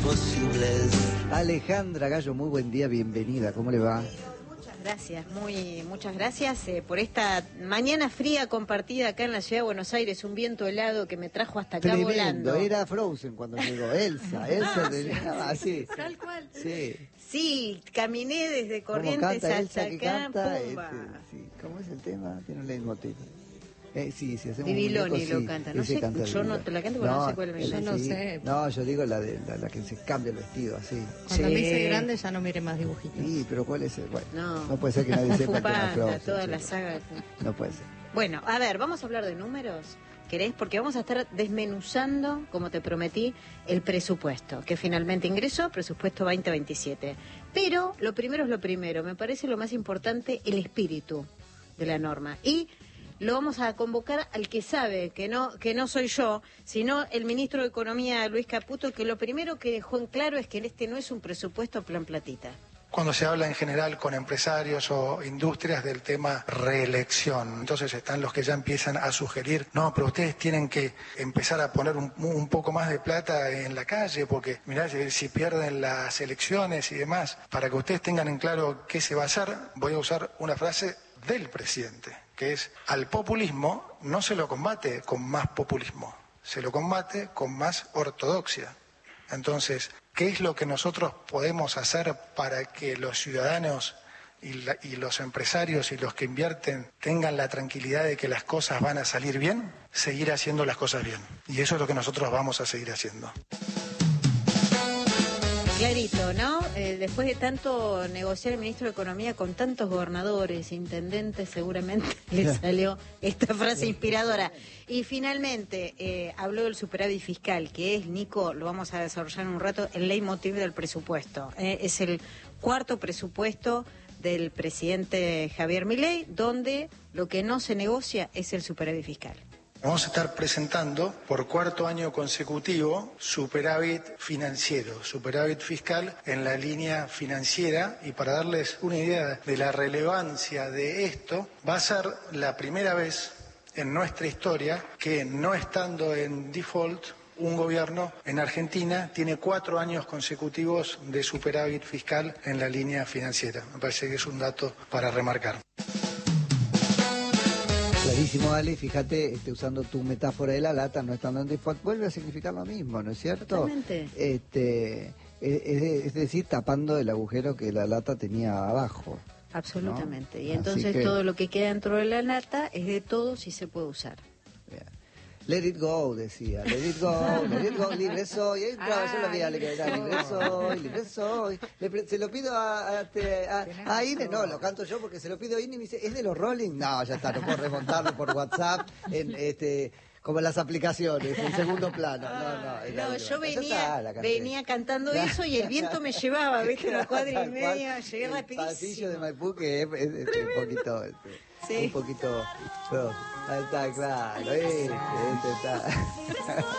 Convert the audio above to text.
imposibles. Alejandra Gallo, muy buen día, bienvenida, ¿cómo le va? Gracias, muchas gracias por esta mañana fría compartida acá en la ciudad de Buenos Aires, un viento helado que me trajo hasta acá Tremendo, volando. era Frozen cuando llegó, Elsa así. Tal cual. Sí. Sí, caminé desde Corrientes hasta acá, pumba. Sí. ¿Cómo es el tema? Tiene un leitmotiv. Sí, si hacemos Bibiloni muñeco, lo sí, canta, no ese sé, canta yo no te la canto porque no sé cuál es. Yo no sé. No, yo digo la que se cambia el vestido, así. Cuando Sí. me hice grande ya no mire más dibujitos. Sí, pero ¿cuál es el? Bueno, No. no puede ser que nadie sepa que era Panda, Frozen. toda la chicos. saga. No puede ser. Bueno, a ver, vamos a hablar de números. ¿Querés? Porque vamos a estar desmenuzando, como te prometí, el presupuesto, que finalmente ingresó, presupuesto 2027. Pero lo primero es lo primero, me parece lo más importante, el espíritu de la norma. Y lo vamos a convocar al que sabe, que no soy yo, sino el ministro de Economía, Luis Caputo, que lo primero que dejó en claro es que este no es un presupuesto plan platita. Cuando se habla en general con empresarios o industrias del tema reelección, entonces están los que ya empiezan a sugerir, no, pero ustedes tienen que empezar a poner un poco más de plata en la calle, porque mirá, si pierden las elecciones y demás, para que ustedes tengan en claro qué se va a hacer, voy a usar una frase del presidente, que es, al populismo no se lo combate con más populismo, se lo combate con más ortodoxia. Entonces, ¿qué es lo que nosotros podemos hacer para que los ciudadanos y los empresarios y los que invierten tengan la tranquilidad de que las cosas van a salir bien? Seguir haciendo las cosas bien. Y eso es lo que nosotros vamos a seguir haciendo. Clarito, ¿no? Después de tanto negociar el ministro de Economía con tantos gobernadores, intendentes, seguramente le salió esta frase inspiradora. Y finalmente habló del superávit fiscal, que es, Nico, lo vamos a desarrollar en un rato, el leitmotiv del presupuesto. Es el cuarto presupuesto del presidente Javier Milei, donde lo que no se negocia es el superávit fiscal. Vamos a estar presentando por cuarto año consecutivo superávit financiero, superávit fiscal en la línea financiera, y para darles una idea de la relevancia de esto, va a ser la primera vez en nuestra historia que, no estando en default, un gobierno en Argentina tiene 4 años consecutivos de superávit fiscal en la línea financiera. Me parece que es un dato para remarcar. Clarísimo, Ale, fíjate, usando tu metáfora de la lata, no estando en default, vuelve a significar lo mismo, ¿no es cierto? Totalmente. Es decir, tapando el agujero que la lata tenía abajo. Absolutamente. ¿No? Y entonces todo lo que queda dentro de la lata es de todos y se puede usar. Bien. Let it go, decía, let it go, libre soy. Ahí entraba, yo lo veía, libre soy. Se lo pido a Ine, no, lo canto yo porque se lo pido a Ine y me dice, ¿es de los Rolling? No, ya está, no puedo remontarlo por WhatsApp, como en las aplicaciones, en segundo plano. No, yo venía cantando eso y el viento me llevaba, ¿viste? Una cuadra y media, llegué rapidísimo. El pasillo de Maipú que es un poquito... Sí. Un poquito... Ahí está, claro, está.